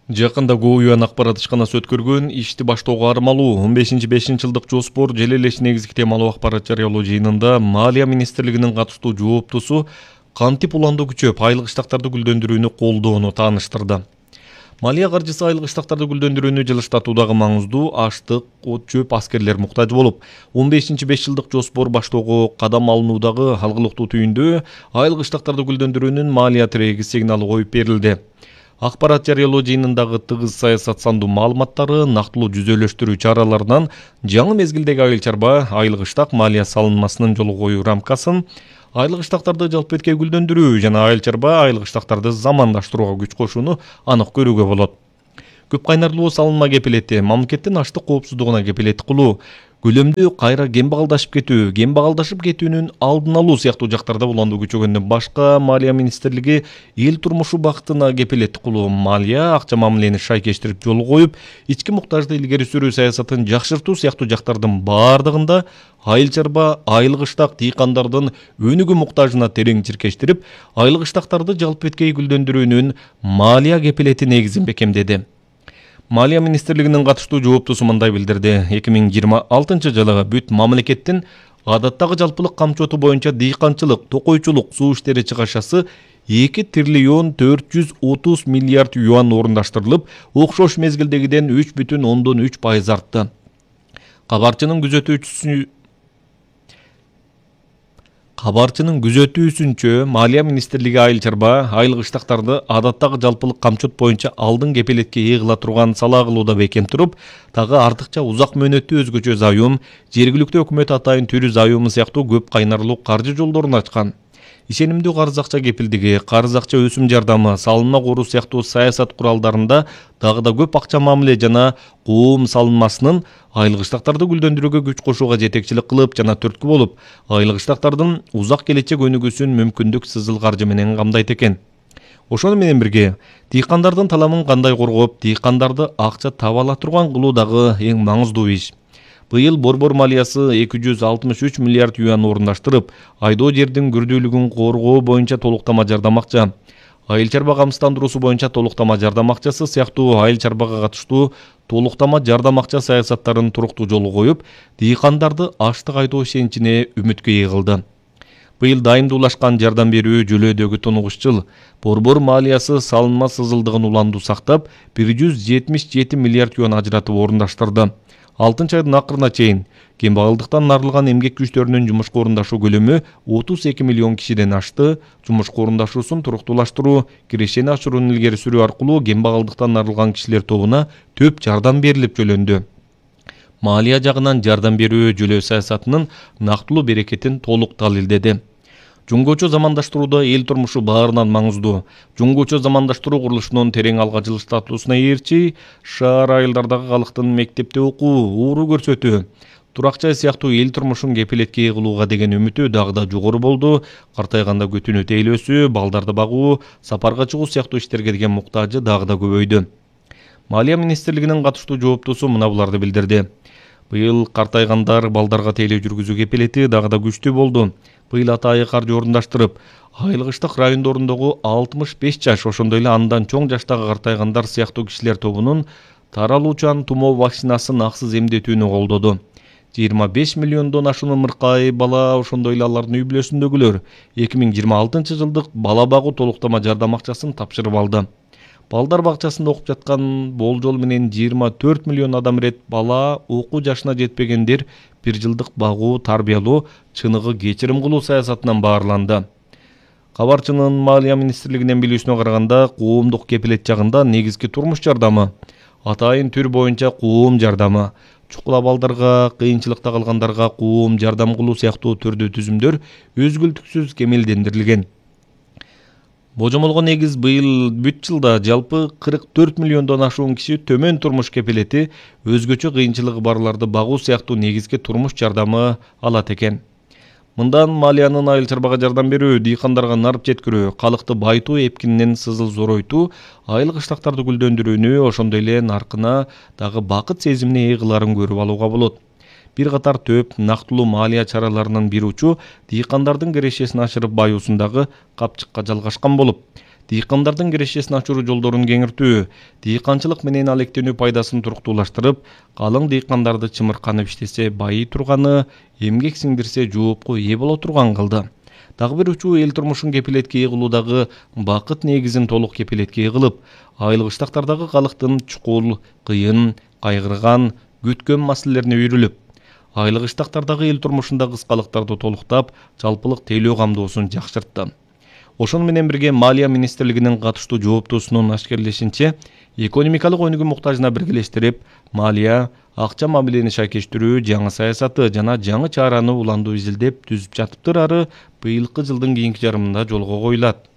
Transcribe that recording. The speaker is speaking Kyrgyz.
Жакында ГУЮАн акбарат ишканасы өткөргөн ишти баштоого армалуу 15-5 жылдык жоспор жел элеш негизги темалуу акбарат жарыялоо жыйынында Малия министрлигинин катыштуу жооптусу кантип уланды күчөп айлык иштактарды гүлдөндүрүүнү колдоону тааныштырды. Малия каржысы айлык иштактарды гүлдөндүрүүнү жылыштатуудагы маңыздуу аштык, от чөп, аскерлер муктаж болуп, 15-5 жылдык жоспор баштоого кадам алынуудагы алгылыктуу түйүндө айлык иштактарды гүлдөндүрүүнүн Малия тиреги сигналы коюп берилди. Акбарат жарыялоо жыйынындагы тыгыз саясат сандуу маалыматтары, нактылуу жүзөлөштүрүү чараларынан жаңы мезгилдеги айыл чарба айлык иштак малия салынмасынын жолу коюу рамкасын, айлык иштактарды жалпы эткей гүлдөндүрүү жана айыл чарба айлык иштактарды замандаштырууга күч кошууну анык көрүүгө болот. Көп кайнарлуу салынма кепилети мамлекеттин аштык коопсуздугуна кепилеттик кылуу, көлөмдүү кайра кембагалдашып кетүүнүн алдын алуу сыяктуу жактарда улануу күчөгөндөн башка Малия министрлиги эл турмушу бактына кепилеттик кылуу, малия акча мамилени шайкештирип жол коюп, ички муктажды илгери сүрүү саясатын жакшыртуу сыяктуу жактардын баардыгында айыл чарба айлык иштак дыйкандардын өнүгүү муктажына терең чиркештирип, айлык иштактарды жалпы эткей гүлдөндүрүүнүн малия кепилети негизин бекемдеди. Малия министрлигинин катыштуу жооптусу мындай билдирди. 2026 жылы бүт мамлекеттин адаттагы жалпылык камчоту боюнча дыйканчылык, токойчулук, суу иштери чыгашасы 2 триллион 430 миллиард юан орундаштырылып, окшош мезгилдегиден 3,3% артты. Кабарчынын күзөтүүсүнчө Малия министрлиги айыл чарба айлык иштактарды адаттагы жалпылык камчот боюнча алдын кепилетке ээ кыла турган салаа кылууда бекем туруп, дагы артыкча узак мөөнөттүү өзгөчө заюм, жергиликтүү өкмөт атайын түрү заюму сыяктуу көп кайнарлуу каржы жолдорун ачкан. Ишенимдүү карыз акча кепилдиги, карыз акча өсүм жардамы, салынма куруу сыяктуу саясат куралдарында дагы да көп акча мамиле жана коом салынмасынын айлык иштактарды гүлдөндүрүүгө күч кошууга жетекчилик кылып жана түрткү болуп, айлык иштактардын узак келечек өнүгүүсүн мүмкүндүк сызыл каржы менен камдайт экен. Ошону менен бирге, дыйкандардын таламын кандай коргоп, дыйкандарды акча таба ала турган кылуу дагы эң маңыздуу иш. Быйыл борбор малиясы 263 миллиард юан орундаштырып, айдоо жердин күрдүүлүгүн коргоо боюнча толуктама жардам акча, айыл чарба камсыздандыруусу боюнча толуктама жардам акчасы сыяктуу айыл чарбага катыштуу толуктама жардам акча саясаттарын туруктуу жолго коюп, дыйкандарды аштык айдоо ишеничине үмүткө ээ кылды. Быйыл дайымдуулашкан жардам берүү жөлөөдөгү тунугуш жыл. Борбор малиясы салынма сызылдыгын уландуу сактап, 177 миллиард юан ажыратып орундаштырды. 6 айдын акырына чейин кембагалдыктан арылган эмгек күчтөрүнүн жумушка орундашуу көлөмү 32 миллион кишиден ашты. Жумушка орундашуусун туруктуулаштыруу, кирешени ашыруун илгери сүрүү аркылуу кембагалдыктан арылган кишилер тобуна төп жардам берилип жөлөндү. Малия жагынан жардам берүү жөлөө саясатынын нактылуу берекетин толук далилдеди. Жуңгочо замандаштырууда эл турмушу баарынан маңыздуу. Жуңгочо замандаштыруу курулушунун терең алга жылыш статусуна ээрчи, шаар айылдардагы калктын мектепте окуу, ууру көрсөтүү, турак жай сыяктуу эл турмушун кепилетке ээ кылууга деген үмүтү дагы да жогору болду. Картайганда күтүүнү тейлөөсү, балдарды багуу, сапарга чыгуу сыяктуу иштерге деген муктажы дагы да көбөйдү. Малия министрлигинин катыштуу жооптусу мына буларды билдирди. Быйыл картайгандар балдарга тейлөө жүргүзүү кепилети дагы да күчтүү болду. Быйыл атайы каржы орундаштырып, айлык иштак райондорундогу 65 жаш, ошондой эле андан чоң жаштагы картайгандар сыяктуу кишилер тобунун таралуучан тумоо вакцинасын аксыз эмдетүүнү колдоду. 25 миллиондон ашуун ыркай бала, ошондой эле алардын үй бүлөсүндөгүлөр 2026 жылдык бала багуу толуктама жардам акчасын тапшырып алды. Балдар бакчасында окуп жаткан болжол менен 24 миллион адам ирет бала, окуу жашына жетпегендер 1 жылдык багуу, тарбиялоо, чыныгы кечирим кылуу саясатынан баарланды. Кабарчынын Малия министрлигинен билүүсүнө караганда, коомдук кепилет жагында негизги турмуш жардамы, атайын түр боюнча коом жардамы, чукула балдарга, кыйынчылыкта калгандарга коом жардам кылуу сыяктуу түрдүү түзүмдөр өзгөлтүксүз кемелдендирилген. Божомолго негиз быйыл бүт жылда жалпы 44 миллиондон ашуун киши төмөн турмуш кепилети, өзгөчө кыйынчылыгы барларды багуу сыяктуу негизги турмуш жардамы алат экен. Мындан Малиянын айыл чарбага жардам берүү, дыйкандарга нарып жеткирүү, калыкты байтуу эпкининен сызыл зоройтуу, айлык иштактарды гүлдөндүрүүнү, ошондой эле наркына дагы бакыт сезимине ээ кыларын көрүп алууга болот. Бир катар төп нактылуу малия чараларынын бир учу дыйкандардын кирешесин ашырып баюусундагы капчыкка жалгашкан болуп, дыйкандардын кирешесин ачыруу жолдорун кеңиртүү, дыйканчылык менен алектенүү пайдасын туруктуулаштырып, калың дыйкандарды чымырканып иштесе байый турганы, эмгек сиңдирсе жоопко ээ боло турган кылды. Дагы бир учуу эл турмушун кепилетке ээ кылуудагы бакыт негизин толук кепилетке ээ кылып, айыл кыштактардагы калктын чукул, кыйын, кайгырган, күткөн маселелерине үйрүлүп, айыл кыштактардагы эл турмушунда кыскалыктарды толуктап, жалпылык тейлөө камдоосун жакшыртты. Ошону менен бирге Малия министрлигинин катыштуу жооптуусунун ашкерлешинче, экономикалык өнүгүү муктажына биргелештирип, Малия акча мамилени шайкештирүү жаңы саясаты жана жаңы чараны уланду изилдеп түзүп жатыптыр, ары быйылкы жылдын кийинки жарымында жолго коюлат.